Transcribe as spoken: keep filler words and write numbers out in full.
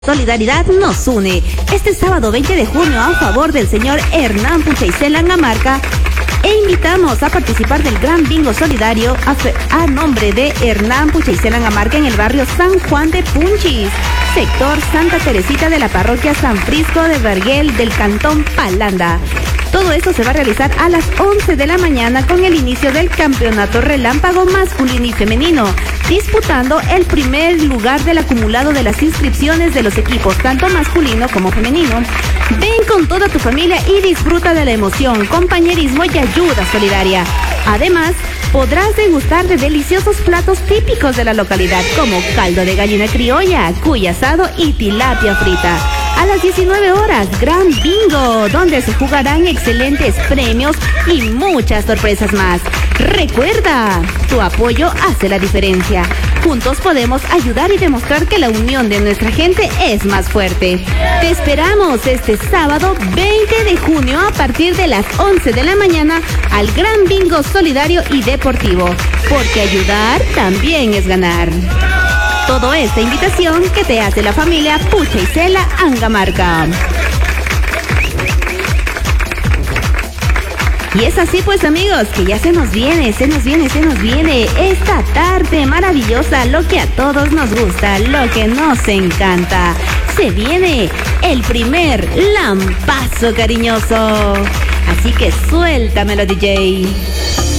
Solidaridad nos une. Este sábado veinte de junio a favor del señor Hernán Puchaycela Angamarca e invitamos a participar del gran bingo solidario a, a nombre de Hernán Puchaycela Angamarca en el barrio San Juan de Punchis, sector Santa Teresita de la parroquia San Frisco de Verguel del cantón Palanda. Todo esto se va a realizar a las once de la mañana con el inicio del campeonato relámpago masculino y femenino, disputando el primer lugar del acumulado de las inscripciones de los equipos, tanto masculino como femenino. Ven con toda tu familia y disfruta de la emoción, compañerismo y ayuda solidaria. Además, podrás degustar de deliciosos platos típicos de la localidad, como caldo de gallina criolla, cuy asado y tilapia frita. A las diecinueve horas, Gran Bingo, donde se jugarán excelentes premios y muchas sorpresas más. Recuerda, tu apoyo hace la diferencia. Juntos podemos ayudar y demostrar que la unión de nuestra gente es más fuerte. Te esperamos este sábado veinte de junio a partir de las once de la mañana al Gran Bingo Solidario y Deportivo, porque ayudar también es ganar. Todo esta invitación que te hace la familia Puchaycela Angamarca. Y es así pues, amigos, que ya se nos viene, se nos viene, se nos viene esta tarde maravillosa, lo que a todos nos gusta, lo que nos encanta. Se viene el primer lampazo cariñoso. Así que suéltamelo, D J.